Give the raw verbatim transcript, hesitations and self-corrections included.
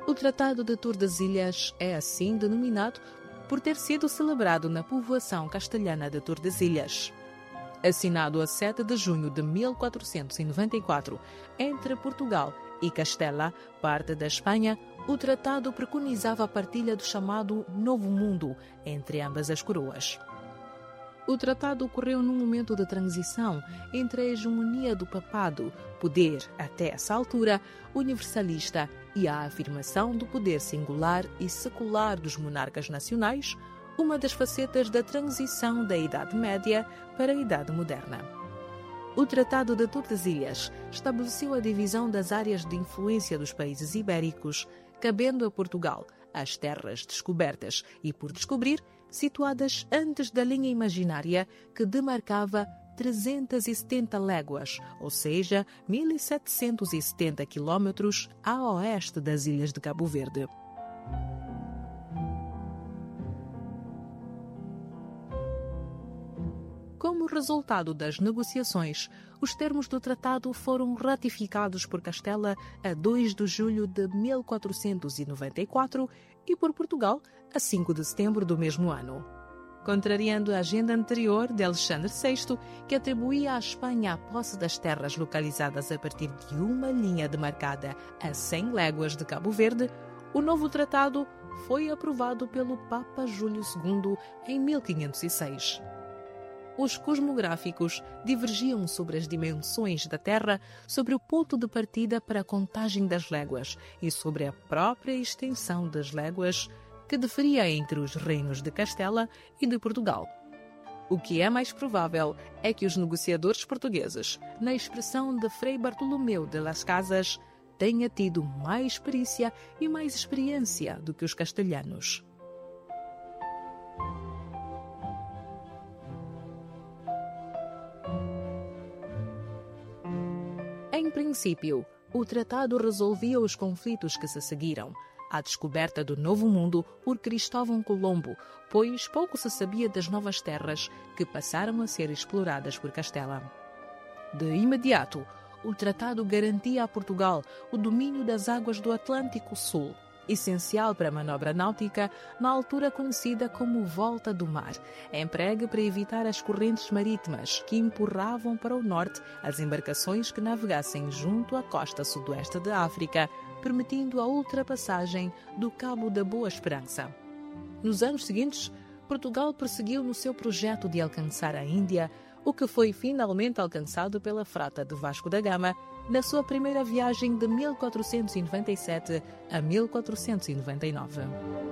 O Tratado de Tordesilhas é assim denominado por ter sido celebrado na povoação castelhana de Tordesilhas. Assinado a sete de junho de mil quatrocentos e noventa e quatro entre Portugal e Castela, parte da Espanha, o tratado preconizava a partilha do chamado Novo Mundo entre ambas as coroas. O tratado ocorreu num momento de transição entre a hegemonia do papado, poder, até essa altura, universalista, e a afirmação do poder singular e secular dos monarcas nacionais, uma das facetas da transição da Idade Média para a Idade Moderna. O Tratado de Tordesilhas estabeleceu a divisão das áreas de influência dos países ibéricos, cabendo a Portugal as terras descobertas e por descobrir, situadas antes da linha imaginária que demarcava trezentas e setenta léguas, ou seja, mil setecentos e setenta quilômetros a oeste das ilhas de Cabo Verde. Como resultado das negociações, os termos do tratado foram ratificados por Castela a dois de julho de mil quatrocentos e noventa e quatro e por Portugal a cinco de setembro do mesmo ano. Contrariando a agenda anterior de Alexandre sexto, que atribuía à Espanha a posse das terras localizadas a partir de uma linha demarcada a cem léguas de Cabo Verde, o novo tratado foi aprovado pelo Papa Júlio segundo em mil quinhentos e seis. Os cosmográficos divergiam sobre as dimensões da Terra, sobre o ponto de partida para a contagem das léguas e sobre a própria extensão das léguas, que diferia entre os reinos de Castela e de Portugal. O que é mais provável é que os negociadores portugueses, na expressão de Frei Bartolomeu de las Casas, tenha tido mais perícia e mais experiência do que os castelhanos. Em princípio, o tratado resolvia os conflitos que se seguiram. A descoberta do Novo Mundo por Cristóvão Colombo, pois pouco se sabia das novas terras que passaram a ser exploradas por Castela. De imediato, o tratado garantia a Portugal o domínio das águas do Atlântico Sul, essencial para a manobra náutica na altura conhecida como Volta do Mar, empregue para evitar as correntes marítimas que empurravam para o norte as embarcações que navegassem junto à costa sudoeste da África, permitindo a ultrapassagem do Cabo da Boa Esperança. Nos anos seguintes, Portugal prosseguiu no seu projeto de alcançar a Índia, o que foi finalmente alcançado pela frota de Vasco da Gama na sua primeira viagem de mil quatrocentos e noventa e sete a mil quatrocentos e noventa e nove.